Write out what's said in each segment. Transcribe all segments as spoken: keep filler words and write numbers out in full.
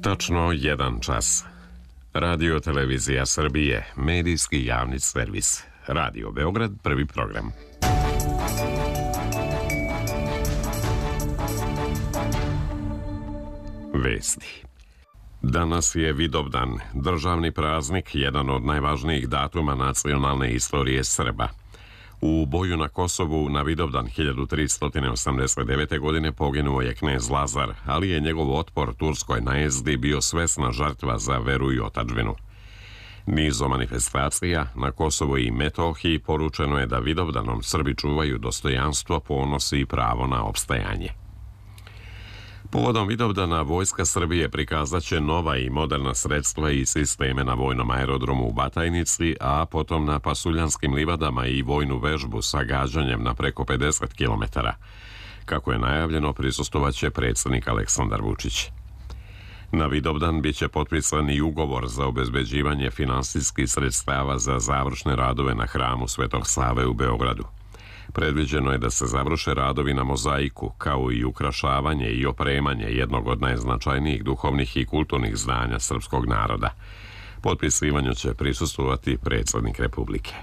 Tačno jedan čas. Radio Televizija Srbije, medijski javni servis. Radio Beograd, prvi program. Vesti. Danas je Vidovdan, državni praznik, jedan od najvažnijih datuma nacionalne istorije Srba. U boju na Kosovu na Vidovdan hiljadu tristo osamdeset devete. godine poginuo je knez Lazar, ali je njegov otpor turskoj najezdi bio svesna žrtva za veru i otadžbinu. Nizom manifestacija na Kosovu i Metohiji poručeno je da Vidovdanom Srbi čuvaju dostojanstvo, ponos i pravo na opstajanje. Povodom Vidovdana Vojska Srbije prikazat će nova i moderna sredstva i sisteme na vojnom aerodromu u Batajnici, a potom na Pasuljanskim livadama i vojnu vežbu sa gađanjem na preko pedeset kilometara. Kako je najavljeno, prisustvovaće predsjednik Aleksandar Vučić. Na Vidovdan biće potpisan i ugovor za obezbeđivanje finansijskih sredstava za završne radove na hramu Svetog Save u Beogradu. Predviđeno je da se završe radovi na mozaiku, kao i ukrašavanje i opremanje jednog od najznačajnijih duhovnih i kulturnih zdanja srpskog naroda. Potpisivanju će prisustvovati predsjednik Republike.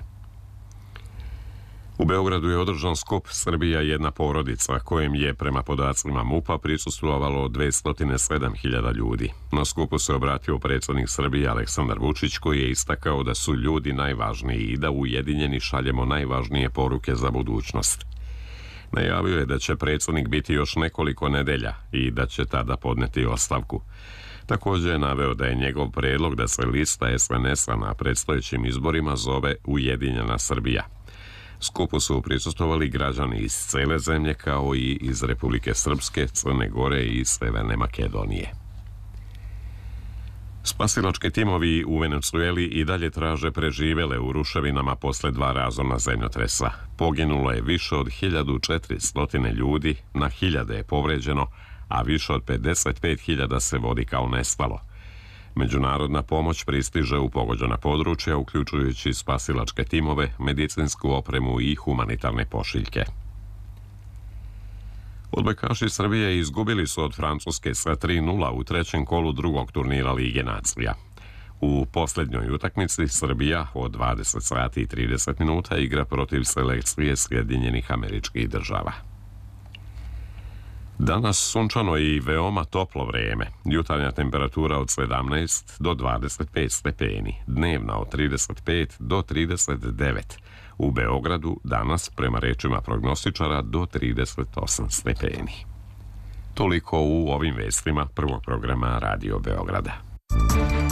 U Beogradu je održan skup Srbija jedna porodica, kojem je prema podacima MUP-a prisustvovalo dvesta sedam hiljada ljudi. Na skupu se obratio predsjednik Srbije Aleksandar Vučić, koji je istakao da su ljudi najvažniji i da ujedinjeni šaljemo najvažnije poruke za budućnost. Najavio je da će predsjednik biti još nekoliko nedelja i da će tada podneti ostavku. Također je naveo da je njegov predlog da se lista es en es-a na predstojećim izborima zove Ujedinjena Srbija. Skupu su prisustvovali građani iz cele zemlje, kao i iz Republike Srpske, Crne Gore i Severne Makedonije. Spasilački timovi u Venecueli i dalje traže preživele u ruševinama posle dva razorna zemljotresa. Poginulo je više od hiljadu četiristo ljudi, na hiljade je povređeno, a više od pedeset pet hiljada se vodi kao nestalo. Međunarodna pomoć pristiže u pogođena područja, uključujući spasilačke timove, medicinsku opremu i humanitarne pošiljke. Odbojkaši Srbije izgubili su od Francuske sa tri nula u trećem kolu drugog turnira Lige nacija. U posljednjoj utakmici Srbija od dvadeset sati i trideset minuta igra protiv selekcije Sjedinjenih Američkih Država. Danas sunčano i veoma toplo vreme. Jutarnja temperatura od sedamnaest do dvadeset pet stepeni, dnevna od trideset pet do trideset devet. U Beogradu danas, prema rečima prognostičara, do trideset osam stepeni. Toliko u ovim vestima prvog programa Radio Beograda.